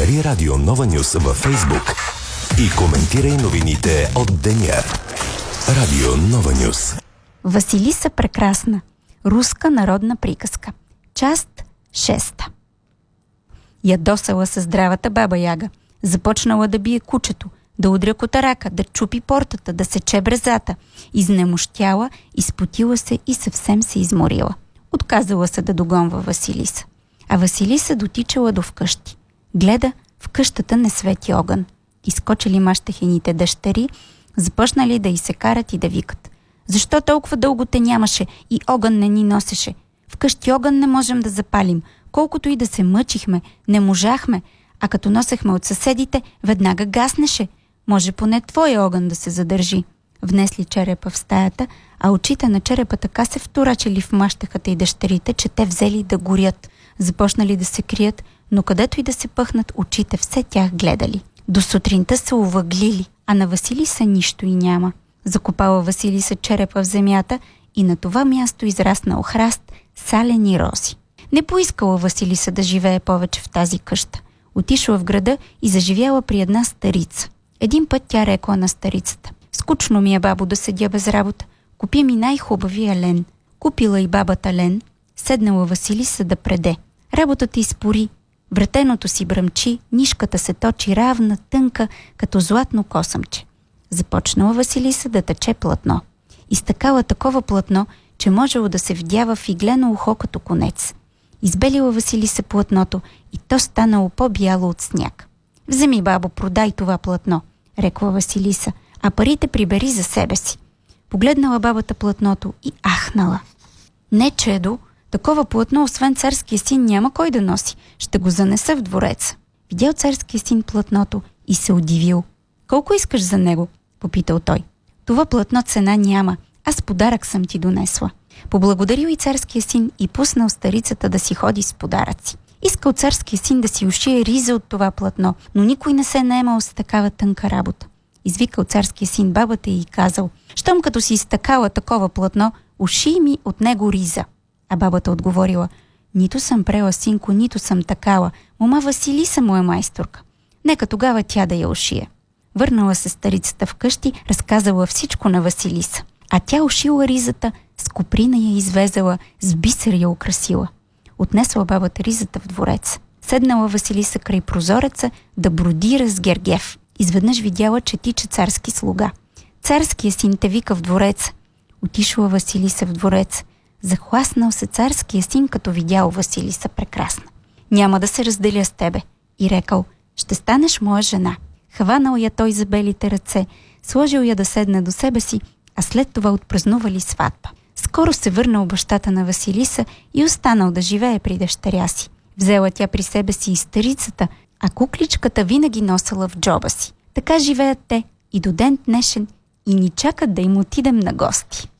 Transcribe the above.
Намери Радио Нова Нюс във Фейсбук и коментирай новините от деня. Радио Нова Нюс. Василиса прекрасна. Руска народна приказка. Част 6. Ядосала се здравата баба Яга. Започнала да бие кучето, да удря котарака, да чупи портата, да сече брезата. Изнемощяла, изпотила се и съвсем се изморила. Отказала се да догонва Василиса. А Василиса дотичала до вкъщи. Гледа, в къщата не свети огън. Изкочили мащахените дъщери, започнали да й се карат и да викат. Защо толкова дълго те нямаше и огън не ни носеше? Вкъщи огън не можем да запалим. Колкото и да се мъчихме, не можахме, а като носехме от съседите, веднага гаснеше. Може поне твоя огън да се задържи. Внесли черепа в стаята, а очите на черепа така се вторачили в мащахата и дъщерите, че те взели да горят. Започнали да се крият, но където и да се пъхнат, очите все тях гледали. До сутринта се увъглили, а на Василиса нищо и няма. Закопала Василиса черепа в земята и на това място израснал храст, салени рози. Не поискала Василиса да живее повече в тази къща. Отишла в града и заживяла при една старица. Един път тя рекла на старицата: скучно ми е, бабо, да седя без работа. Купи ми най-хубавия лен. Купила и бабата лен. Седнала Василиса да преде. Работата изпори. Вратеното си бръмчи, нишката се точи равна, тънка, като златно косъмче. Започнала Василиса да тъче платно. Изтъкала такова платно, че можело да се вдява в иглено ухо като конец. Избелила Василиса платното и то станало по-бяло от сняг. Вземи, бабо, продай това платно, рекла Василиса, а парите прибери за себе си. Погледнала бабата платното и ахнала. Не, чедо, такова платно, освен царския син, няма кой да носи. Ще го занеса в двореца. Видял царския син платното и се удивил. Колко искаш за него? Попитал той. Това платно цена няма. Аз подарък съм ти донесла. Поблагодарил и царския син и пуснал старицата да си ходи с подаръци. Искал царския син да си ушие риза от това платно, но никой не се наемал с такава тънка работа. Извикал царския син бабата и казал: щом като си изтъкала такова платно, уши ми от него риза. А бабата отговорила: нито съм прела, синко, нито съм такала. Мома Василиса му е майсторка. Нека тогава тя да я ушие. Върнала се старицата вкъщи, разказала всичко на Василиса. А тя ушила ризата, с коприна я извезала, с бисер я украсила. Отнесла бабата ризата в двореца. Седнала Василиса край прозореца да бродира с Гергев. Изведнъж видяла, че тича царски слуга. Царския син те вика в двореца. Отишла Василиса в двореца. Захласнал се царския син, като видял Василиса прекрасна. Няма да се разделя с тебе. И рекал: ще станеш моя жена. Хванал я той за белите ръце, сложил я да седне до себе си, а след това отпразнували сватба. Скоро се върнал бащата на Василиса и останал да живее при дъщеря си. Взела тя при себе си и старицата, а кукличката винаги носела в джоба си. Така живеят те и до ден днешен и ни чакат да им отидем на гости.